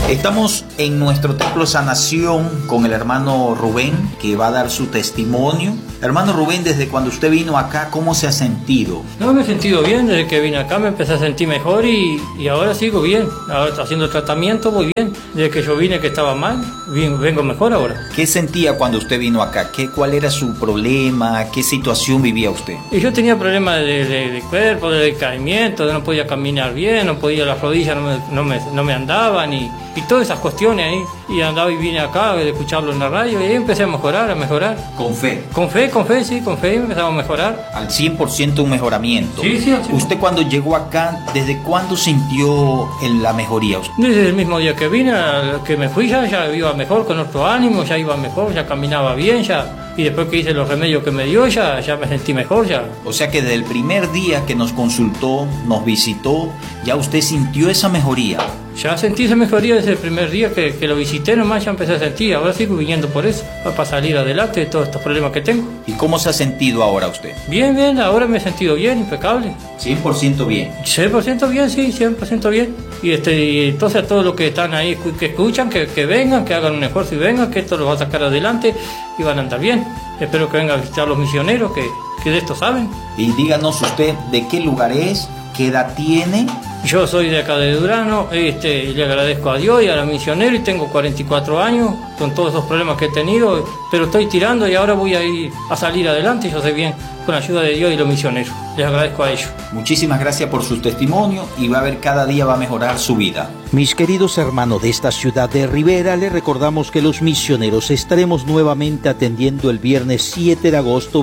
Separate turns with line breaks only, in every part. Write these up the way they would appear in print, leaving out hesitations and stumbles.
Estamos en nuestro Templo Sanación con el hermano Rubén, que va a dar su testimonio. Hermano Rubén, desde cuando usted vino acá, ¿cómo se ha sentido?
No, me he sentido bien, desde que vine acá me empecé a sentir mejor y ahora sigo bien. Ahora haciendo tratamiento voy bien. Desde que yo vine que estaba mal, vengo mejor ahora.
¿Qué sentía cuando usted vino acá? ¿Cuál era su problema? ¿Qué situación vivía usted?
Y yo tenía problemas de cuerpo, de decaimiento, no podía caminar bien, no podía, las rodillas no me andaban y todas esas cuestiones ahí. Y andaba y vine acá a escucharlo en la radio y ahí empecé a mejorar.
¿Con fe?
Con fe, empezamos a mejorar.
Al 100% un mejoramiento.
Sí, al 100%.
¿Usted cuando llegó acá, desde cuándo sintió la mejoría?
Desde el mismo día que vine, que me fui ya iba mejor, con otro ánimo, ya iba mejor, ya caminaba bien, ya. Y después que hice los remedios que me dio, ya me sentí mejor ya.
O sea que desde el primer día que nos consultó, nos visitó, ya usted sintió esa mejoría.
Ya sentí esa mejoría desde el primer día que lo visité, nomás ya empecé a sentir. Ahora sigo viniendo por eso, para salir adelante de todos estos problemas que tengo.
¿Y cómo se ha sentido ahora usted?
Bien, ahora me he sentido bien, impecable.
100% bien.
100% bien, sí, 100% bien. Y entonces a todos los que están ahí, que escuchan, que vengan, que hagan un esfuerzo y vengan, que esto lo va a sacar adelante y van a andar bien. Espero que vengan a visitar los misioneros que de esto saben.
Y díganos usted de qué lugar es, qué edad tiene.
Yo soy de acá de Durano, le agradezco a Dios y a los misioneros y tengo 44 años con todos esos problemas que he tenido, pero estoy tirando y ahora voy a ir a salir adelante, yo sé bien, con la ayuda de Dios y los misioneros. Les agradezco a ellos.
Muchísimas gracias por su testimonio y va a ver cada día va a mejorar su vida.
Mis queridos hermanos de esta ciudad de Rivera, les recordamos que los misioneros estaremos nuevamente atendiendo el viernes 7 de agosto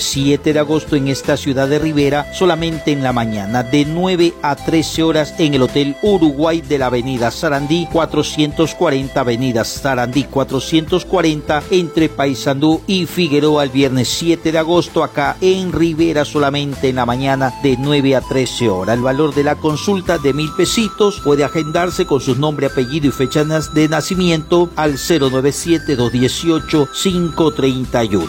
en esta ciudad de Rivera, solamente en la mañana, de 9 a 13 horas en el Hotel Uruguay de la Avenida Sarandí 440, Avenida Sarandí 440, entre Paysandú y Figueroa, el viernes 7 de agosto acá en Rivera, solamente en la mañana de 9 a 13 horas. El valor de la consulta de 1,000 pesitos. Puede agendarse con su nombre, apellido y fecha de nacimiento al 097-218-531.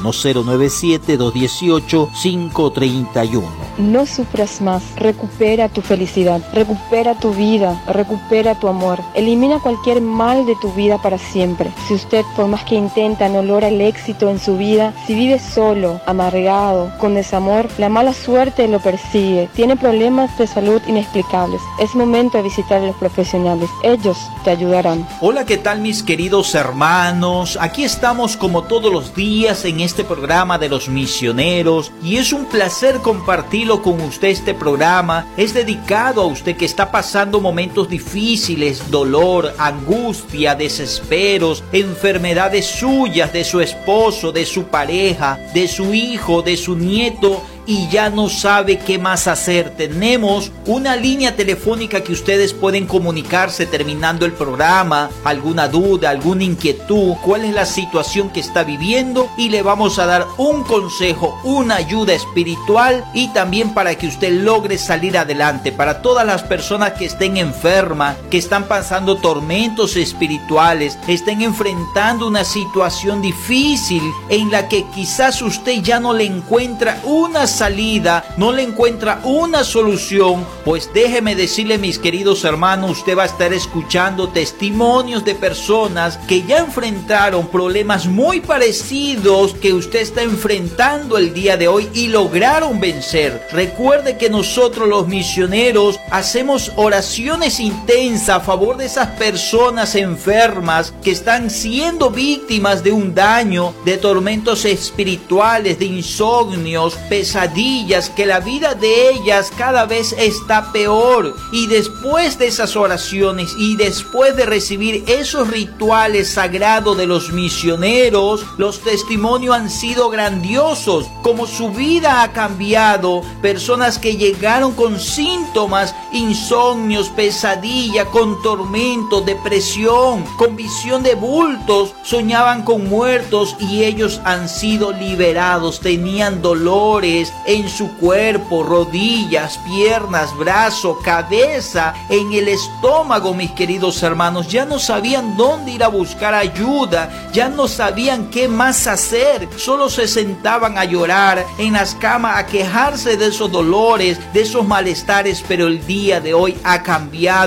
097-218-531.
No sufras más. Recupera tu felicidad. Recupera tu vida. Recupera tu amor. Elimina cualquier mal de tu vida para siempre. Si usted, por más que intenta, no logra el éxito en su vida, si vive solo, amargado, con desamor, la mala suerte lo persigue, tiene problemas de salud inexplicables, es momento de visitar a los profesionales. Ellos te ayudarán.
Hola, ¿qué tal mis queridos hermanos? Aquí estamos como todos los días en este programa de los misioneros y es un placer compartirlo con usted. Este programa es dedicado a usted que está pasando momentos difíciles, dolor, angustia, desesperos, enfermedades suyas, de su esposo, de su pareja, de su hijo, de su nieto, y ya no sabe qué más hacer. Tenemos una línea telefónica que ustedes pueden comunicarse terminando el programa, alguna duda, alguna inquietud, cuál es la situación que está viviendo y le vamos a dar un consejo, una ayuda espiritual y también para que usted logre salir adelante. Para todas las personas que estén enfermas, que están pasando tormentos espirituales, estén enfrentando una situación difícil en la que quizás usted ya no le encuentra una salida, no le encuentra una solución, pues déjeme decirle, mis queridos hermanos, usted va a estar escuchando testimonios de personas que ya enfrentaron problemas muy parecidos que usted está enfrentando el día de hoy y lograron vencer. Recuerde que nosotros los misioneros hacemos oraciones intensas a favor de esas personas enfermas que están siendo víctimas de un daño, de tormentos espirituales, de insomnios, pesadillas, que la vida de ellas cada vez está peor. Y después de esas oraciones y después de recibir esos rituales sagrados de los misioneros, los testimonios han sido grandiosos, como su vida ha cambiado. Personas que llegaron con síntomas, insomnios, pesadilla, con tormento, depresión, con visión de bultos, soñaban con muertos y ellos han sido liberados. Tenían dolores en su cuerpo, rodillas, piernas, brazo, cabeza, en el estómago, mis queridos hermanos. Ya no sabían dónde ir a buscar ayuda, ya no sabían qué más hacer, solo se sentaban a llorar en las camas, a quejarse de esos dolores, de esos malestares, pero el día de hoy ha cambiado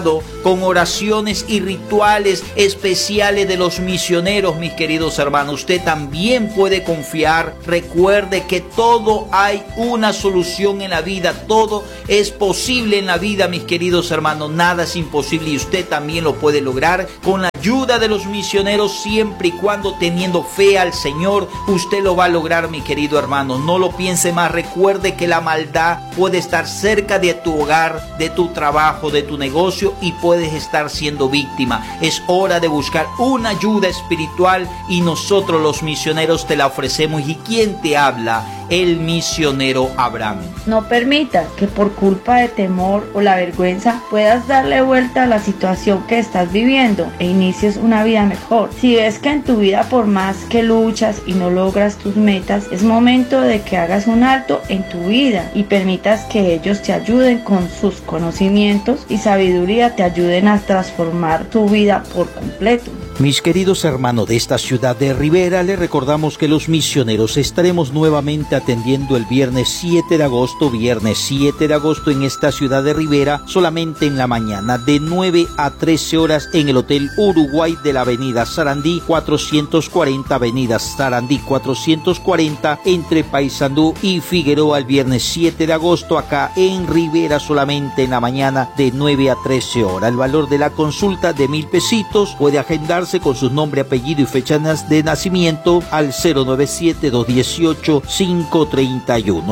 con oraciones y rituales especiales de los misioneros, mis queridos hermanos. Usted también puede confiar. Recuerde que todo hay una solución en la vida, todo es posible en la vida, mis queridos hermanos. Nada es imposible y usted también lo puede lograr con la ayuda de los misioneros, siempre y cuando teniendo fe al Señor. Usted lo va a lograr, mi querido hermano. No lo piense más. Recuerde que la maldad puede estar cerca de tu hogar, de tu trabajo, de tu negocio, y puedes estar siendo víctima. Es hora de buscar una ayuda espiritual y nosotros los misioneros te la ofrecemos. ¿Y quién te habla? El misionero Abraham.
No permitas que por culpa de temor o la vergüenza puedas darle vuelta a la situación que estás viviendo e inicies una vida mejor. Si ves que en tu vida, por más que luchas y no logras tus metas, es momento de que hagas un alto en tu vida y permitas que ellos te ayuden con sus conocimientos y sabiduría, te ayuden a transformar tu vida por completo.
Mis queridos hermanos de esta ciudad de Rivera, les recordamos que los misioneros estaremos nuevamente atendiendo el viernes 7 de agosto en esta ciudad de Rivera, solamente en la mañana, de 9 a 13 horas en el Hotel Uruguay de la Avenida Sarandí 440, Avenida Sarandí 440, entre Paysandú y Figueroa, el viernes 7 de agosto acá en Rivera, solamente en la mañana, de 9 a 13 horas. El valor de la consulta de 1,000 pesitos. Puede agendar con su nombre, apellido y fecha de nacimiento al 097-218-531,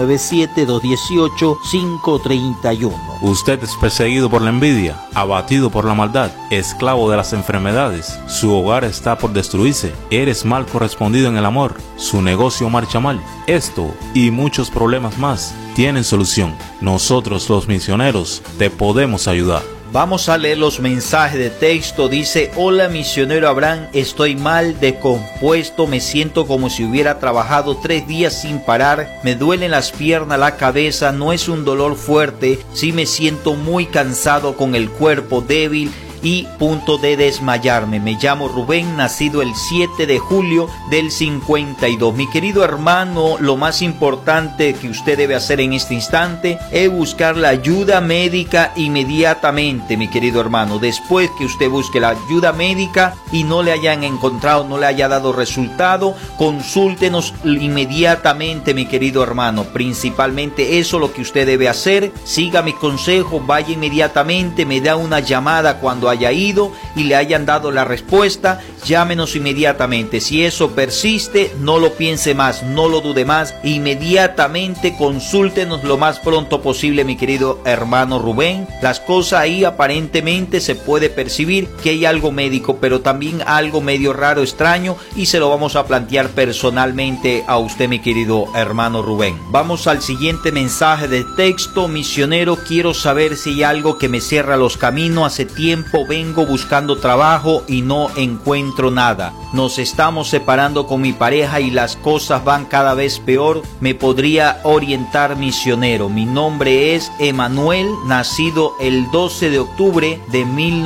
097-218-531.
Usted es perseguido por la envidia, abatido por la maldad, esclavo de las enfermedades. Su hogar está por destruirse. Eres mal correspondido en el amor. Su negocio marcha mal. Esto y muchos problemas más tienen solución. Nosotros, los misioneros, te podemos ayudar.
Vamos a leer los mensajes de texto. Dice: hola misionero Abraham, estoy mal, descompuesto, me siento como si hubiera trabajado 3 días sin parar, me duelen las piernas, la cabeza, no es un dolor fuerte, sí me siento muy cansado, con el cuerpo débil y punto de desmayarme. Me llamo Rubén, nacido el 7 de julio del 52. Mi querido hermano, lo más importante que usted debe hacer en este instante es buscar la ayuda médica inmediatamente, mi querido hermano. Después que usted busque la ayuda médica y no le hayan encontrado, no le haya dado resultado, consúltenos inmediatamente, mi querido hermano. Principalmente eso es lo que usted debe hacer. Siga mi consejo, vaya inmediatamente, me da una llamada cuando haya ido y le hayan dado la respuesta. Llámenos inmediatamente. Si eso persiste, no lo piense más, no lo dude más, inmediatamente consúltenos lo más pronto posible, mi querido hermano Rubén. Las cosas ahí aparentemente se puede percibir que hay algo médico, pero también algo medio raro, extraño, y se lo vamos a plantear personalmente a usted, mi querido hermano Rubén. Vamos al siguiente mensaje de texto. Misionero, quiero saber si hay algo que me cierra los caminos. Hace tiempo vengo buscando trabajo y no encuentro nada. Nos estamos separando con mi pareja y las cosas van cada vez peor. ¿Me podría orientar, misionero? Mi nombre es Emanuel, nacido el 12 de octubre de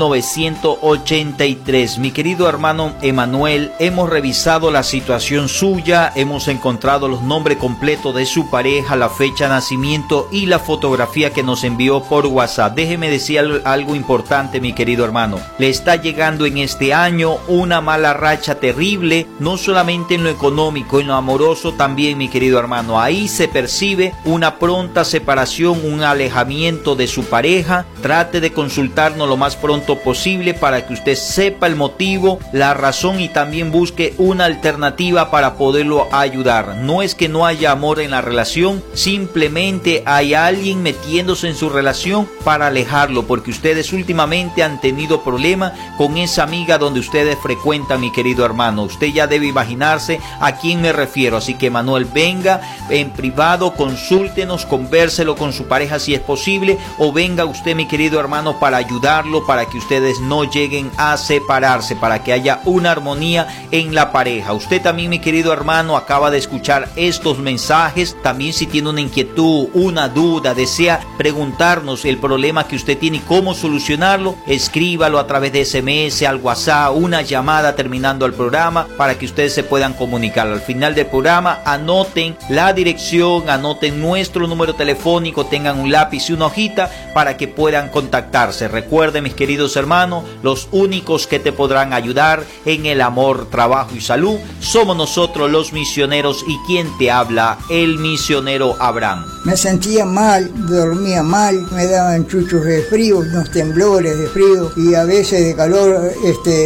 1983. Mi querido hermano Emanuel, hemos revisado la situación suya, hemos encontrado los nombres completos de su pareja, la fecha de nacimiento y la fotografía que nos envió por WhatsApp. Déjeme decir algo importante, mi querido hermano. Le está llegando en este año una mala racha terrible, no solamente en lo económico, en lo amoroso también, mi querido hermano. Ahí se percibe una pronta separación, un alejamiento de su pareja. Trate de consultarnos lo más pronto posible para que usted sepa el motivo, la razón, y también busque una alternativa para poderlo ayudar. No es que no haya amor en la relación, simplemente hay alguien metiéndose en su relación para alejarlo, porque ustedes últimamente han tenido problemas con esa amiga donde ustedes frecuentan, mi querido hermano. Usted ya debe imaginarse a quién me refiero. Así que, Manuel, venga en privado, consúltenos, convérselo con su pareja si es posible, o venga usted, mi querido hermano, para ayudarlo, para que ustedes no lleguen a separarse, para que haya una armonía en la pareja. Usted también, mi querido hermano, acaba de escuchar estos mensajes. También, si tiene una inquietud, una duda, desea preguntarnos el problema que usted tiene y cómo solucionarlo, escríbalo a través de vía SMS, al WhatsApp, una llamada terminando el programa para que ustedes se puedan comunicar. Al final del programa anoten la dirección, anoten nuestro número telefónico, tengan un lápiz y una hojita para que puedan contactarse. Recuerden, mis queridos hermanos, los únicos que te podrán ayudar en el amor, trabajo y salud somos nosotros los misioneros, y quien te habla, el misionero Abraham.
Me sentía mal, dormía mal, me daban chuchos de frío, unos temblores de frío y a veces de calor,